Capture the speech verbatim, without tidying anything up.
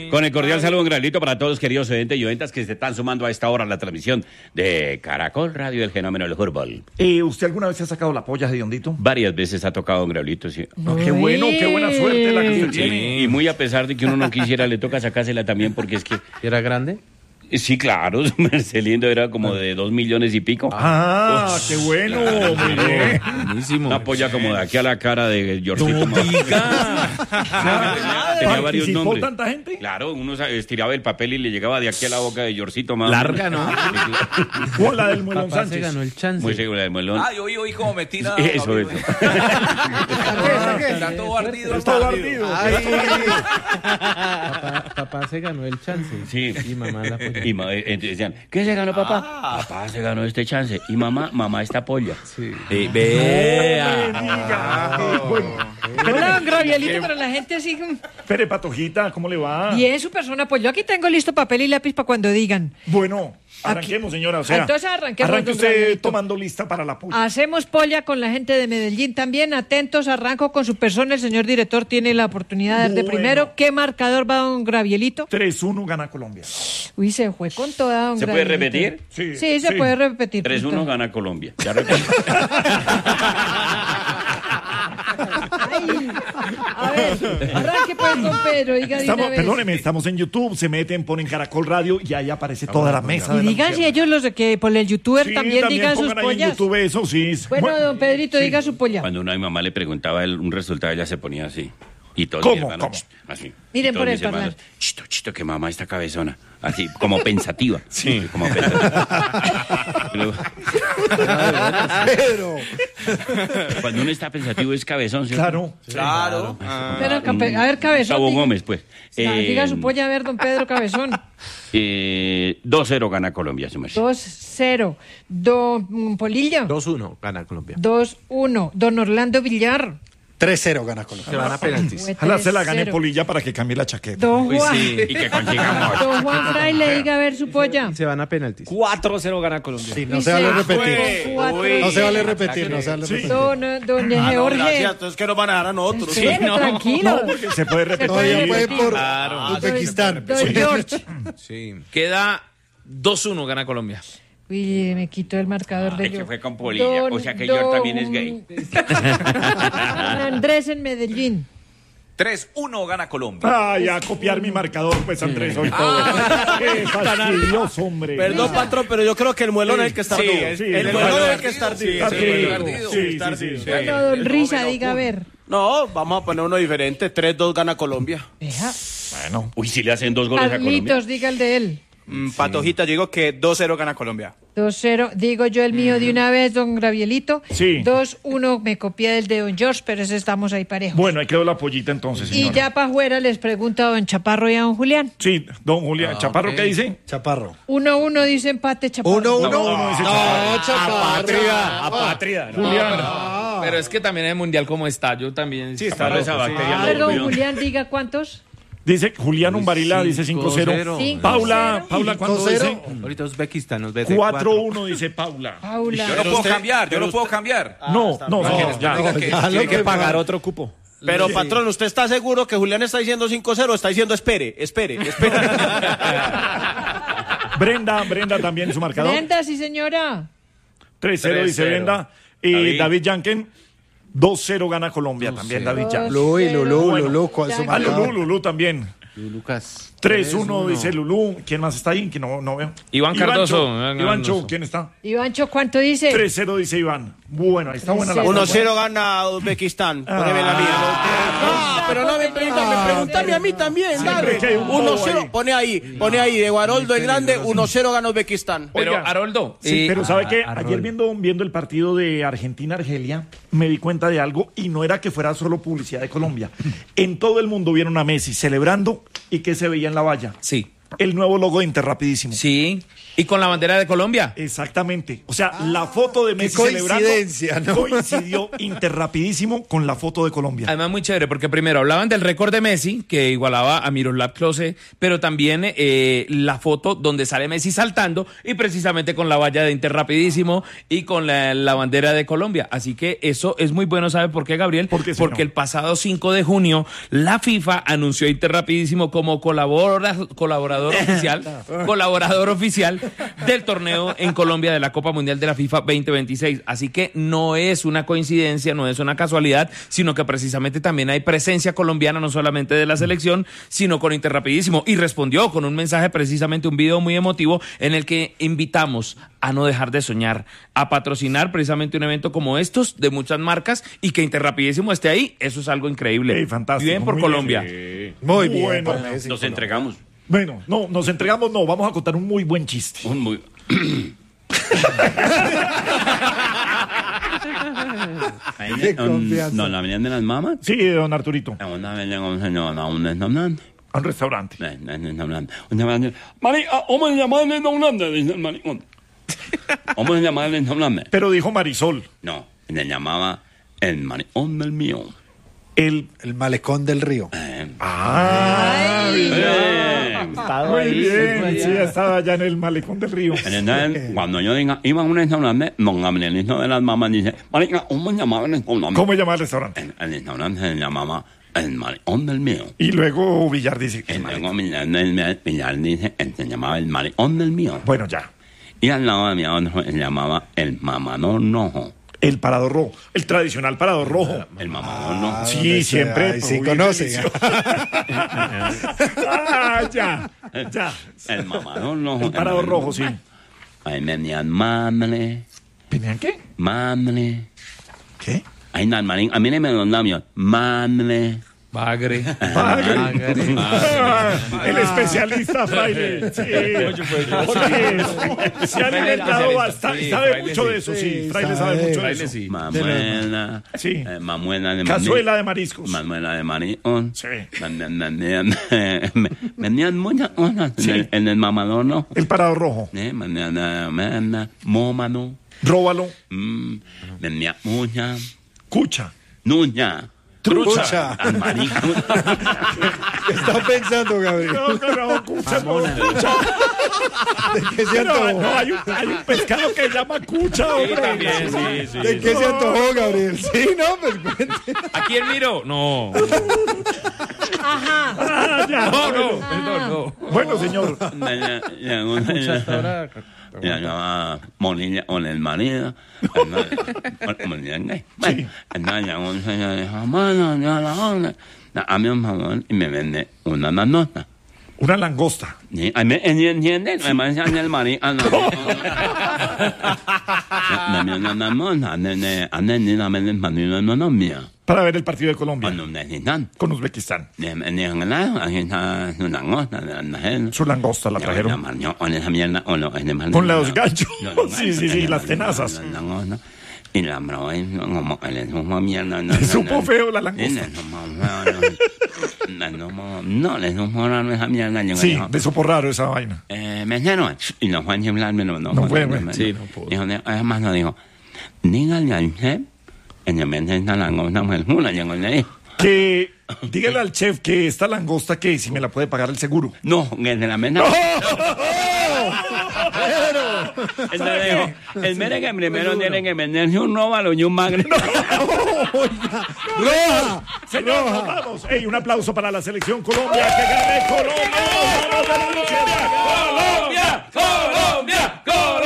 Con el cordial saludo, un granito para todos, queridos oyentes y oyentas que se están sumando a esta hora a la transmisión de Caracol Radio, el fenómeno del fútbol. Eh, ¿Usted alguna vez se ha sacado la polla de Hondito? Varias veces ha tocado un graulito, sí. Oh, qué bueno, qué buena suerte la que usted Sí, tiene. y muy a pesar de que uno no quisiera, le toca sacársela también porque es que... ¿Era grande? Sí, claro, su merced lindo era como de dos millones y pico. Ah, qué bueno, muy bien. Buenísimo. Una polla como de aquí a la cara de Georgito. No diga. tenía, tenía varios ¿Participó nombres. tanta gente? Claro, uno sa- estiraba el papel y le llegaba de aquí a la boca de Georgito más. Larga, ¿no? ¿Cuál la del Muelón Papá se Sánchez? ganó el chance. Muy seguro del melón. Ah, yo oí, oí como me tira. Eso, eso. Está todo ardido. Está todo ardido. Papá, papá se ganó el chance. Sí. Y mamá la apoyó. Y ma- eh, decían, ¿qué se ganó papá? Ah. Papá se ganó este chance. Y mamá, mamá esta polla. Sí. Eh, No vea. me diga. Qué bueno. Hola, don Gravielito, pero la gente así... mm, Pere Patojita, ¿cómo le va? Bien, su persona, pues yo aquí tengo listo papel y lápiz para cuando digan. Bueno, arranquemos, señora. O sea, Entonces arranquemos, arranque don usted Gravielito. tomando lista para la polla. Hacemos polla con la gente de Medellín también. Atentos, arranco con su persona. El señor director tiene la oportunidad de dar de Bueno. primero. ¿Qué marcador va don Gravielito? tres uno gana Colombia. Uy, se fue con toda don ¿Se puede Gravielito. repetir? Sí, Sí, se sí. puede repetir. tres uno punto. gana Colombia. Ya repito. Ay, a ver, arranque pues con Pedro, diga de Estamos, una vez. perdóneme, estamos en YouTube, se meten, ponen Caracol Radio y ahí aparece toda la mesa. Y de la digan si mujer. ellos los de que por el youtuber Sí, también, digan sus pongan ahí en pollas. YouTube eso, sí. Bueno, don Pedrito, sí. diga su polla. Cuando uno a mi mamá le preguntaba el- un resultado, ella se ponía así. Y todos ¿Cómo? mis hermanos, ¿Cómo? ch, así. Miren Y todos por el mis hermanos, parlante. chito, chito, que mamá está cabezona. Así, como pensativa. Sí. Como pensativa. Y luego- Pero, Cuando uno está pensativo es cabezón, ¿cierto? claro. Claro. Pero, cape- a ver, cabezón. Gustavo diga- Gómez, pues. Ah, Eh, diga su polla, a ver, don Pedro Cabezón. eh, dos cero gana Colombia, su merced. dos cero. Don mm, Polilla. dos uno gana Colombia. dos uno. Don Orlando Villar. tres cero gana Colombia. Se van a penaltis. Fue Ojalá se la gane tres cero. Polilla para que cambie la chaqueta. Don Juan. Y que consigamos. Don Juan Fraile, diga a ver su polla. Se van a penaltis. cuatro cero gana Colombia. Sí, no se vale repetir. Cuatro. No se vale repetir, no se vale repetir. Don, eh, don Ah, no, Jorge. gracias. Entonces que nos van a dar a nosotros. Espere, tranquilo. No, porque se puede repetir. Todavía puede repetir. por Claro. Uzbekistán. Don George. Sí. Queda dos uno gana Colombia. Uy, me quitó el marcador de Es que yo. fue con Polilla, o sea que George también es gay. Don Andrés en Medellín. tres uno gana Colombia. Ay, a copiar mi marcador, pues Andrés, hoy todo. Qué fastidioso, hombre. Perdón, patrón, pero yo creo que el muelón es el que está Sí, ardido. sí, el sí, muelón sí, es el que está ardido. Está Sí, ardido. ardido. Sí, está sí, ardido. sí. Bueno, don Risa, diga a ver. No, vamos a poner uno diferente. tres dos gana Colombia. Deja. Bueno, Uy, si le hacen dos goles a Colombia. Carlitos, diga el de él. Mm, Patojita, yo digo que dos cero gana Colombia. dos cero. Digo yo el mío de una vez, don Gravielito. Sí. dos uno. Me copié del de don George, pero ese estamos ahí parejos. bueno, ahí quedó la pollita entonces, Y señor. ya para afuera les pregunto a don Chaparro y a don Julián. Sí, don Julián. ¿Chaparro qué dice? Chaparro. uno uno dice empate, Chaparro. Uno, uno. No, no, dice Chaparro. No, Chaparro. Apátrida. Julián. Pero es que también en el mundial como está, yo también. Sí, está esa bacteria. A ver, lo don cuidó. Julián, diga cuántos. Dice Julián Umbarila, dice cinco cero. Cinco Paula, cero. Paula, ¿cuánto cinco cero. dice? Ahorita Uzbekistán nos ve de cuatro uno, dice Paula. Paula. Yo no puedo cambiar, yo no puedo cambiar. No, no, no, ya. Diga que- Ya lo Tiene que que pagar pagar. otro cupo. Pero, patrón, ¿usted está seguro que Julián está diciendo cinco cero o está diciendo espere, espere, espere? Brenda, Brenda también su marcador. Brenda, sí, señora. tres cero dice tres cero. Brenda. Y David. David Yanken, dos cero gana Colombia también, David Yanken. Lulu y Lulu, Bueno, Lulu, ¿cuál es su ya. Ah, marcador? Lulú, Lulú también. Lucas. tres uno dice Lulú. ¿Quién más está ahí? Que no, no veo. Iván Cardoso. Iván Iván Cho, Cardoso. ¿quién está? Ivancho, ¿cuánto dice? tres cero dice Iván. Bueno, ahí está buena la Tres uno cosa. cero gana Uzbekistán. Poneme la mía. Ah, pero no me preguntan, me preguntan a mí también, Siempre dale. que hay un uno bobo cero, ahí. pone ahí, pone ahí, de Guaroldo el Grande, uno cero gana Uzbekistán. Pero, Oiga. Haroldo. Sí, eh, pero ¿sabe qué? a- a Ayer Rol. viendo, viendo el partido de Argentina-Argelia, me di cuenta de algo y no era que fuera solo publicidad de Colombia. En todo el mundo vieron a Messi celebrando y que se veía en la valla. Sí. el nuevo logo de Interrapidísimo. Sí. Y con la bandera de Colombia. Exactamente. O sea, la foto de Messi coincidencia, celebrando ¿no? coincidió Interrapidísimo con la foto de Colombia. Además, muy chévere, porque primero hablaban del récord de Messi, que igualaba a Miroslav Klose, pero también eh, la foto donde sale Messi saltando y precisamente con la valla de Interrapidísimo y con la, la bandera de Colombia. Así que eso es muy bueno, ¿sabe por qué, Gabriel? ¿Por qué, señor? Porque el pasado cinco de junio la FIFA anunció a Interrapidísimo como colabora, colaborador oficial, colaborador oficial del torneo en Colombia de la Copa Mundial de la FIFA veinte veintiséis. Así que no es una coincidencia, no es una casualidad, sino que precisamente también hay presencia colombiana, no solamente de la selección, sino con Interrapidísimo. Y respondió con un mensaje, precisamente un video muy emotivo, en el que invitamos a no dejar de soñar, a patrocinar precisamente un evento como estos de muchas marcas y que Interrapidísimo esté ahí. Eso es algo increíble. Hey, fantástico. Bien por Muy Colombia. Sí. Muy bien. Bueno, por Messi, Nos Colombia. entregamos. Bueno, no, nos entregamos, no, vamos a contar un muy buen chiste. Un muy... Qué confianza. No, la venían de las mamas. Sí, don Arturito, Una vez llegó un señor a un restaurante. a un restaurante. Un restaurante. Un restaurante. Marica, ¿cómo se llama el restaurante? Dice el maricón. ¿Cómo se llama el restaurante? Pero dijo Marisol, No, le llamaba el maricón del mío. el... El malecón del río. Eh, Ay, eh, Muy bien, sí, estaba allá en el malecón del río. Entonces, cuando yo diga, iba a un restaurante, don Gabrielito de las mamás dice, marica, ¿cómo se llamaba el restaurante? ¿Cómo se llama el restaurante? El, el restaurante se llamaba el maricón del mío. Y luego Villar dice, Y el luego malecón. Villar, Villar dice, él se llamaba el maricón del mío. Bueno, ya. Y al lado de mi otro se llamaba el mamador rojo. El parador rojo, el tradicional parador rojo. El mamador rojo. Ah, Sí, donde siempre. se- ahí sí uy, conoce. delicioso. Ah, ya, ya. El mamador rojo. El parador rojo, sí. Ahí venían madre, ¿Tenían qué? madre. ¿Qué? Ahí no, marín, a mí no me los labios. Madre. Bagre. Bagre. Ah, el especialista Fraile. Sí. Sí. Se han inventado bastante. Sí, Sabe Fraile mucho sí. de eso, sí. Sí, Fraile sabe. sabe mucho de Fraile eso. sí. Mamuela. Sí. eh, mamuela de Cazuela maní- de mariscos. Manuela de Marión. Sí. Vendían, vendían, vendían muchas cosas en, Sí. el, en el mamador, ¿no? El parador rojo. Eh, vendían, eh, vendían mómano. Róbalo. Mm, vendían mucha. Cucha. Nuña. Trucha. Al marico. ¿Qué está pensando, Gabriel? No, no, no, cucha, no, cucha. ¿De qué se No, antojó? no, hay un, hay un pescado que se llama cucha, hombre. También, sí, sí. ¿De qué se antojó, Gabriel? Sí, no, pues cuente. ¿A quién miro? No. ajá. Ah, ya. No, no, perdón, no. Bueno, señor. Ya llamaba Molina con el marido. Molina gay. Bueno, entonces llegó un señor y dijo, bueno, ya la onda. Dame un favor y me vende una nanota. Una langosta. ¿Sí? ¿Me entienden? Me parece el marido. Dame una nanota. Ande ni la venden para una nanota mía. Para ver el partido de Colombia. Cuando necesitan. Con Uzbekistán. Aquí está su langosta. Su langosta la trajeron. Con esa mierda. Con los ganchos. Sí, sí, sí, las tenazas. Y la probé y como que le supo mierda. No, Le supo feo la langosta. Le supo feo, no, no, no, le supo raro esa mierda. Yo Sí, digo, le supo raro esa vaina. eh, me dijeron, y no fue a chiflarme, no, no, No fue, no, güey. no, Sí, no pudo. Dijo, además no dijo, dígale al chef, en el mente esta langosta fue una, yo le dije, Que dígale al chef que esta langosta que si me la puede pagar el seguro. no, que de la mesa. Entonces dijo, el mere que primero tiene que venderse un róbalo y un magre. ¡Roja! Señor, nos vamos. Ey, un aplauso para la selección Colombia. Que gane Colombia. Nos vamos de la noche. Colombia, Colombia, Colombia.